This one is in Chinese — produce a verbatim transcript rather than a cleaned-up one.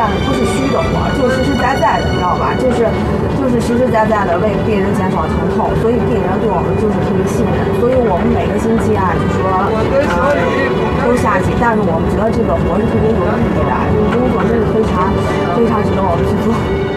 干的不是虚的活，就实实在在的，你知道吧？就是就是实实在在的为病人减少疼痛，所以病人对我们就是特别信任，所以我们每个星期啊，就说呃都下去，但是我们觉得这个活是特别有意义的，这个工作真是非常非常值得我们去做。